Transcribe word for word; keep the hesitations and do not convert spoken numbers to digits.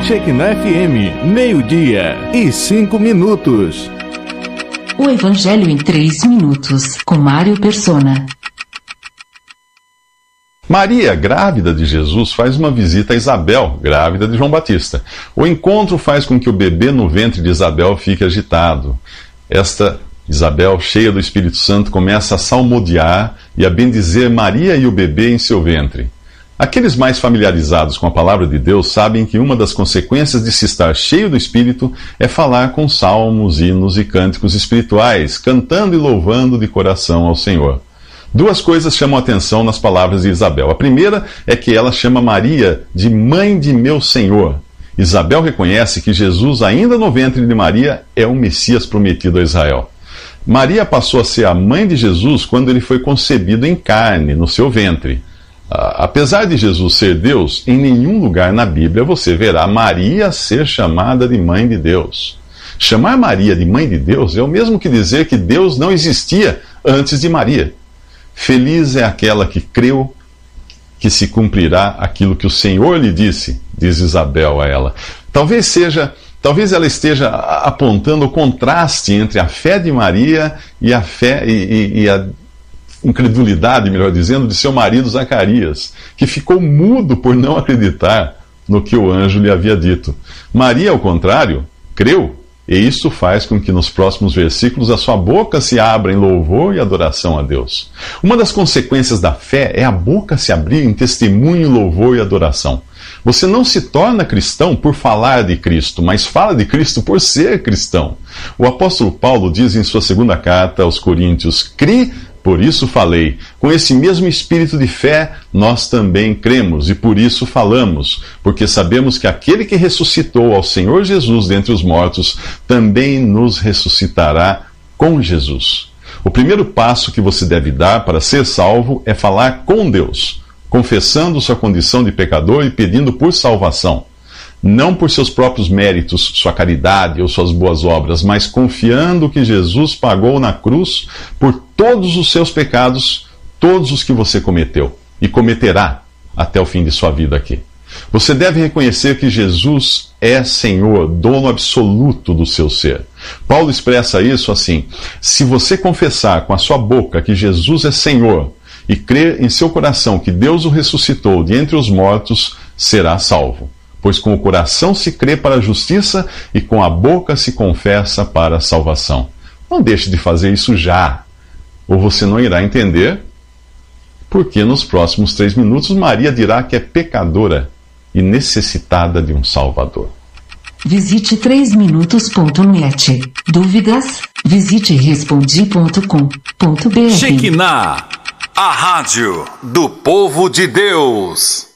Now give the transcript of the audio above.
Shekinah F M, meio-dia e cinco minutos. O Evangelho em três minutos, com Mário Persona. Maria, grávida de Jesus, faz uma visita a Isabel, grávida de João Batista. O encontro faz com que o bebê no ventre de Isabel fique agitado. Esta Isabel, cheia do Espírito Santo, começa a salmodiar e a bendizer Maria e o bebê em seu ventre. Aqueles mais familiarizados com a palavra de Deus sabem que uma das consequências de se estar cheio do Espírito é falar com salmos, hinos e cânticos espirituais, cantando e louvando de coração ao Senhor. Duas coisas chamam a atenção nas palavras de Isabel. A primeira é que ela chama Maria de mãe de meu Senhor. Isabel reconhece que Jesus, ainda no ventre de Maria, é o Messias prometido a Israel. Maria passou a ser a mãe de Jesus quando ele foi concebido em carne, no seu ventre. Apesar de Jesus ser Deus, em nenhum lugar na Bíblia você verá Maria ser chamada de mãe de Deus. Chamar Maria de mãe de Deus é o mesmo que dizer que Deus não existia antes de Maria. Feliz é aquela que creu que se cumprirá aquilo que o Senhor lhe disse, diz Isabel a ela. Talvez seja, talvez ela esteja apontando o contraste entre a fé de Maria e a fé e, e, e a incredulidade, melhor dizendo, de seu marido Zacarias, que ficou mudo por não acreditar no que o anjo lhe havia dito. Maria, ao contrário, creu, e isso faz com que nos próximos versículos a sua boca se abra em louvor e adoração a Deus. Uma das consequências da fé é a boca se abrir em testemunho, louvor e adoração. Você não se torna cristão por falar de Cristo, mas fala de Cristo por ser cristão. O apóstolo Paulo diz em sua segunda carta aos Coríntios: "Cri, por isso falei. Com esse mesmo espírito de fé, nós também cremos, e por isso falamos, porque sabemos que aquele que ressuscitou ao Senhor Jesus dentre os mortos, também nos ressuscitará com Jesus." O primeiro passo que você deve dar para ser salvo é falar com Deus, confessando sua condição de pecador e pedindo por salvação. Não por seus próprios méritos, sua caridade ou suas boas obras, mas confiando que Jesus pagou na cruz por todos os seus pecados, todos os que você cometeu e cometerá até o fim de sua vida aqui. Você deve reconhecer que Jesus é Senhor, dono absoluto do seu ser. Paulo expressa isso assim: se você confessar com a sua boca que Jesus é Senhor e crer em seu coração que Deus o ressuscitou de entre os mortos, será salvo. Pois com o coração se crê para a justiça e com a boca se confessa para a salvação. Não deixe de fazer isso já, ou você não irá entender porque nos próximos três minutos Maria dirá que é pecadora e necessitada de um Salvador. Visite três minutos ponto net. Dúvidas? Visite respondi ponto com ponto br. Shekinah, a rádio do povo de Deus.